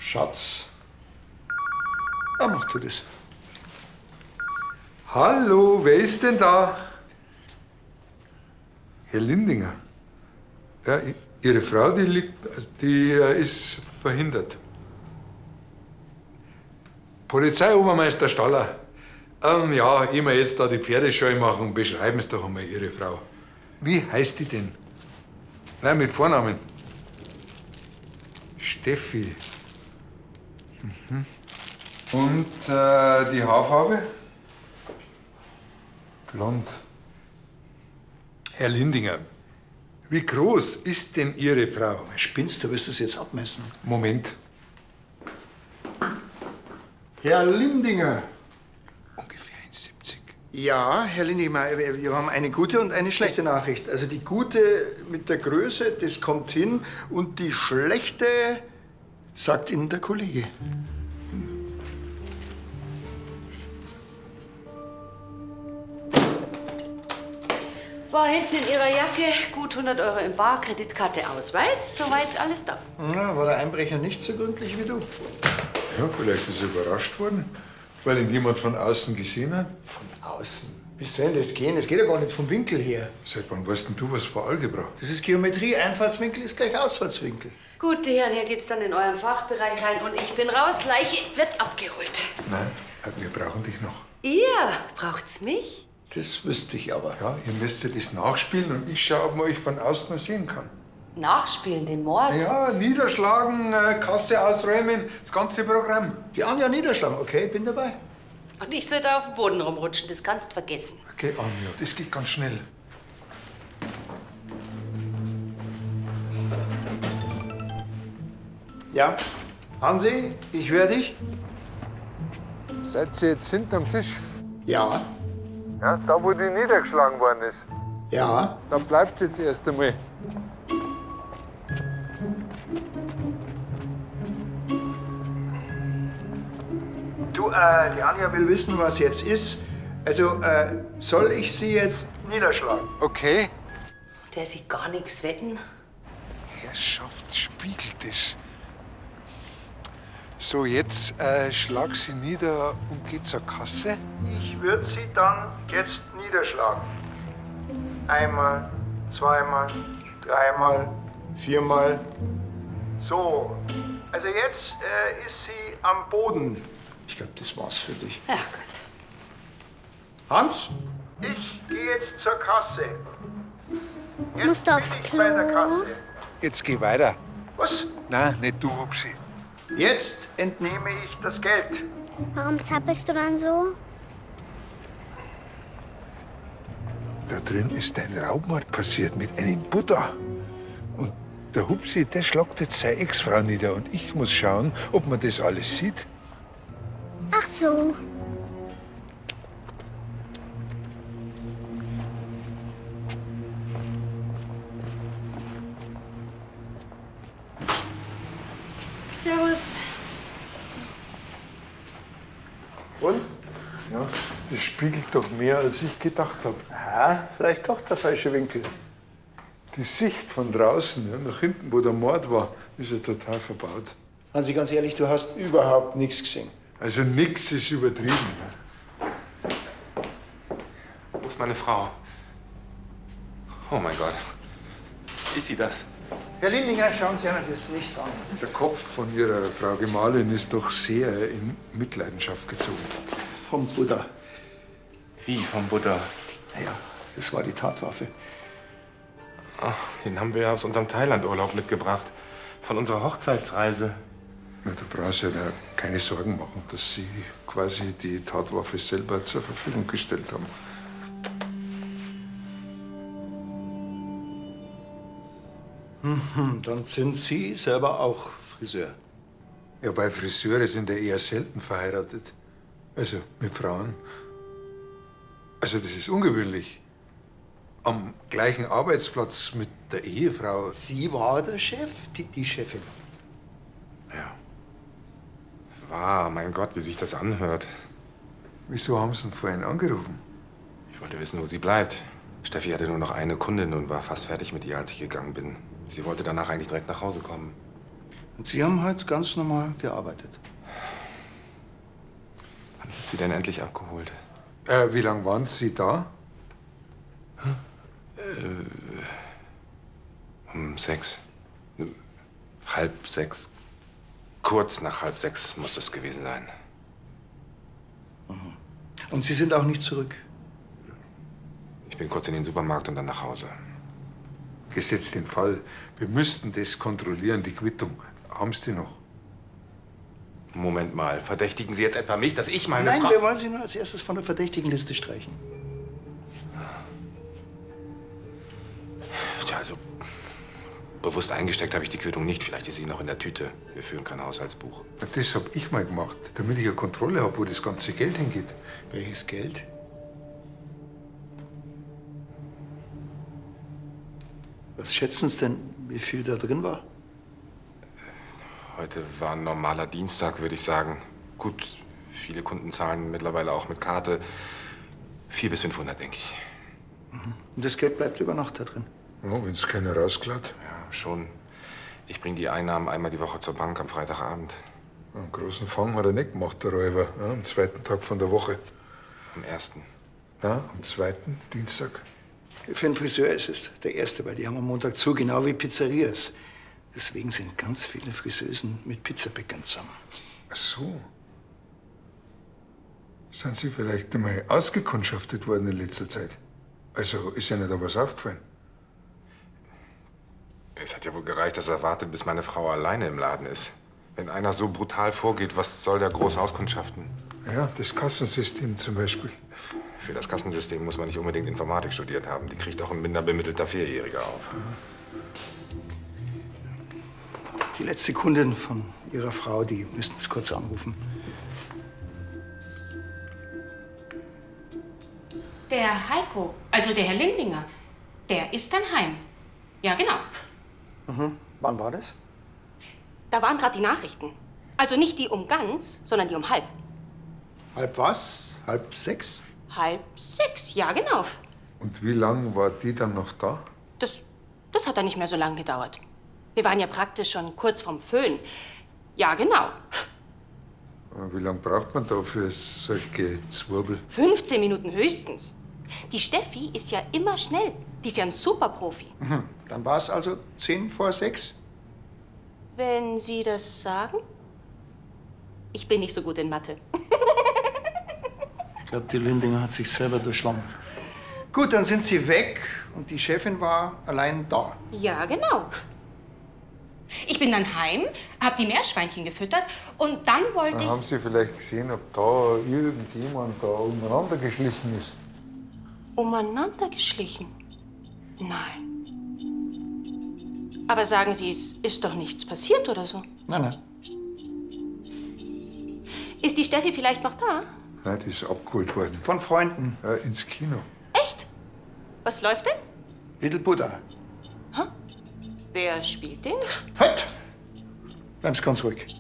Schatz. Ah, mach du das. Hallo, wer ist denn da? Herr Lindinger. Ja, Ihre Frau, die ist verhindert. Polizeiobermeister Staller. Ja, ich mir jetzt da die Pferdescheu machen, beschreiben Sie doch einmal Ihre Frau. Wie heißt die denn? Nein, mit Vornamen. Steffi. Mhm. Und die Haarfarbe? Blond. Herr Lindinger, wie groß ist denn Ihre Frau? Spinnst du, willst du es jetzt abmessen? Moment. Herr Lindinger. Ungefähr 1,70. Ja, Herr Lindinger, wir haben eine gute und eine schlechte Nachricht. Also die gute mit der Größe, das kommt hin. Und die schlechte, sagt Ihnen der Kollege. War hinten in Ihrer Jacke gut 100 Euro im Bar, Kreditkarte, Ausweis. Soweit alles da. Na, war der Einbrecher nicht so gründlich wie du? Ja, vielleicht ist er überrascht worden, weil ihn jemand von außen gesehen hat. Von außen? Wie soll denn das gehen? Das geht ja gar nicht vom Winkel her. Seit wann weißt denn du was von Algebra? Das ist Geometrie. Einfallswinkel ist gleich Ausfallswinkel. Gut, die Herren, hier geht's dann in euren Fachbereich rein und ich bin raus. Leiche wird abgeholt. Nein, wir brauchen dich noch. Ihr braucht's mich? Das wüsste ich aber. Ja, ihr müsst das nachspielen und ich schaue, ob man euch von außen noch sehen kann. Nachspielen, den Mord? Ja, niederschlagen, Kasse ausräumen, das ganze Programm. Die Anja niederschlagen, okay, bin dabei. Und ich soll da auf dem Boden rumrutschen, das kannst vergessen. Okay, Anja, das geht ganz schnell. Ja, Hansi, ich höre dich. Seid ihr jetzt hinterm Tisch? Ja. Ja, da wo die niedergeschlagen worden ist. Ja. Da bleibt jetzt erst einmal. Du, die Anja will wissen, was jetzt ist. Also, soll ich sie jetzt niederschlagen? Okay. Der sieht gar nichts wetten. Herrschaft, spiegelt es. So, jetzt schlag sie nieder und geh zur Kasse. Ich würde sie dann jetzt niederschlagen. Einmal, zweimal, dreimal, viermal. So, also jetzt ist sie am Boden. Ich glaube, das war's für dich. Ja, gut. Hans, ich gehe jetzt zur Kasse. Jetzt Musst du aufs bin ich bei der Klo? Kasse. Jetzt geh weiter. Was? Nein, nicht du, Hupsi. Jetzt entnehme ich das Geld. Warum zappelst du dann so? Da drin ist ein Raubmord passiert mit einem Buddha. Und der Hupsi, der schlagt jetzt seine Ex-Frau nieder. Und ich muss schauen, ob man das alles sieht. Ach so. Servus. Und? Ja, das spiegelt doch mehr, als ich gedacht habe. Aha, vielleicht doch der falsche Winkel. Die Sicht von draußen, ja, nach hinten, wo der Mord war, ist ja total verbaut. Hansi, ganz ehrlich, du hast überhaupt nichts gesehen. Also nix ist übertrieben. Wo ist meine Frau? Oh mein Gott. Ist sie das? Herr Lindinger, schauen Sie einer das nicht an. Der Kopf von Ihrer Frau Gemahlin ist doch sehr in Mitleidenschaft gezogen. Vom Buddha. Wie, vom Buddha? Naja, das war die Tatwaffe. Ach, den haben wir aus unserem Thailandurlaub mitgebracht. Von unserer Hochzeitsreise. Na, du brauchst ja da keine Sorgen machen, dass Sie quasi die Tatwaffe selber zur Verfügung gestellt haben. Dann sind Sie selber auch Friseur. Ja, bei Friseure sind ja eher selten verheiratet. Also mit Frauen. Also das ist ungewöhnlich. Am gleichen Arbeitsplatz mit der Ehefrau. Sie war der Chef, die Chefin. Ja. Wahr, mein Gott, wie sich das anhört. Wieso haben Sie ihn vorhin angerufen? Ich wollte wissen, wo sie bleibt. Steffi hatte nur noch eine Kundin und war fast fertig mit ihr, als ich gegangen bin. Sie wollte danach eigentlich direkt nach Hause kommen. Und Sie haben halt ganz normal gearbeitet. Wann wird sie denn endlich abgeholt? Wie lange waren Sie da? Um 6. 5:30. Kurz nach 5:30 muss es gewesen sein. Und Sie sind auch nicht zurück? Ich bin kurz in den Supermarkt und dann nach Hause. Gesetzt den Fall, wir müssten das kontrollieren, die Quittung. Haben Sie die noch? Moment mal, verdächtigen Sie jetzt etwa mich, dass ich meine Nein, Frau... wir wollen Sie nur als erstes von der verdächtigen Liste streichen. Tja, also bewusst eingesteckt habe ich die Quittung nicht. Vielleicht ist sie noch in der Tüte. Wir führen kein Haushaltsbuch. Das habe ich mal gemacht, damit ich eine Kontrolle habe, wo das ganze Geld hingeht. Welches Geld? Was schätzen Sie denn, wie viel da drin war? Heute war ein normaler Dienstag, würde ich sagen. Gut, viele Kunden zahlen mittlerweile auch mit Karte. 400 bis 500, denke ich. Und das Geld bleibt über Nacht da drin? Ja, wenn es keiner rausklaut. Ja, schon. Ich bringe die Einnahmen einmal die Woche zur Bank am Freitagabend. Einen großen Fang hat er nicht gemacht, der Räuber. Ja, am zweiten Tag von der Woche. Am 1. Na, am zweiten Dienstag. Für einen Friseur ist es der erste, weil die haben am Montag zu, genau wie Pizzerias. Deswegen sind ganz viele Friseusen mit Pizzabäckern zusammen. Ach so. Sind Sie vielleicht einmal ausgekundschaftet worden in letzter Zeit? Also ist Ihnen da was aufgefallen? Es hat ja wohl gereicht, dass er wartet, bis meine Frau alleine im Laden ist. Wenn einer so brutal vorgeht, was soll der groß auskundschaften? Ja, das Kassensystem zum Beispiel. Für das Kassensystem muss man nicht unbedingt Informatik studiert haben. Die kriegt auch ein minder bemittelter Vierjähriger auf. Die letzte Kundin von Ihrer Frau, die müssten Sie kurz anrufen. Der Heiko, also der Herr Lindinger, der ist dann heim. Ja, genau. Wann war das? Da waren gerade die Nachrichten. Also nicht die um ganz, sondern die um halb. Halb was? 5:30? 5:30, ja, genau. Und wie lange war die dann noch da? Das hat dann nicht mehr so lange gedauert. Wir waren ja praktisch schon kurz vorm Föhn. Ja, genau. Wie lange braucht man da für solche Zwirbel? 15 Minuten höchstens. Die Steffi ist ja immer schnell. Die ist ja ein Superprofi. Dann war es also 5:10. Wenn Sie das sagen? Ich bin nicht so gut in Mathe. Ich glaube, die Lindinger hat sich selber durchschlagen. Gut, dann sind Sie weg und die Chefin war allein da. Ja, genau. Ich bin dann heim, hab die Meerschweinchen gefüttert und dann wollte ich... Haben Sie vielleicht gesehen, ob da irgendjemand da umeinander geschlichen ist? Umeinander geschlichen? Nein. Aber sagen Sie, es ist doch nichts passiert oder so? Nein. Ist die Steffi vielleicht noch da? Nein, die ist abgeholt worden. Von Freunden. Ja, ins Kino. Echt? Was läuft denn? Little Buddha. Wer spielt den? Halt! Bleiben Sie ganz ruhig.